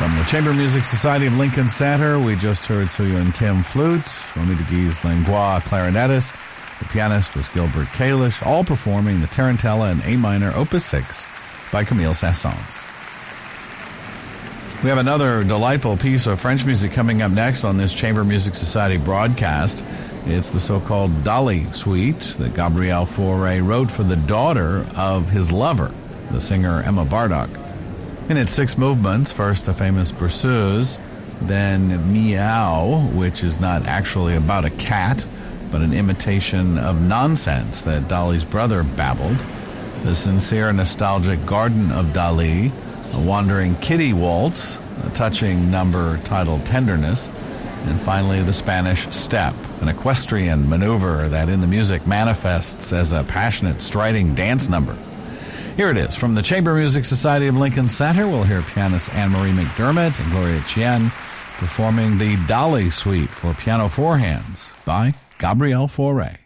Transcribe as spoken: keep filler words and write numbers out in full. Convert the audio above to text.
From the Chamber Music Society of Lincoln Center, we just heard Soo-Yun Kim flute, Romita Guise Langlois clarinetist, the pianist was Gilbert Kalish, all performing the Tarantella in A minor, Opus six by Camille Saint-Saëns. We have another delightful piece of French music coming up next on this Chamber Music Society broadcast. It's the so-called Dali Suite that Gabriel Fauré wrote for the daughter of his lover, the singer Emma Bardock. In its six movements, first a famous berceuse, then Meow, which is not actually about a cat, but an imitation of nonsense that Dali's brother babbled, the sincere nostalgic Garden of Dali, a wandering kitty waltz, a touching number titled Tenderness, and finally the Spanish Step, an equestrian maneuver that in the music manifests as a passionate striding dance number. Here it is. From the Chamber Music Society of Lincoln Center, we'll hear pianist Anne-Marie McDermott and Gloria Chien performing the Dali Suite for piano four hands by Gabriel Fauré.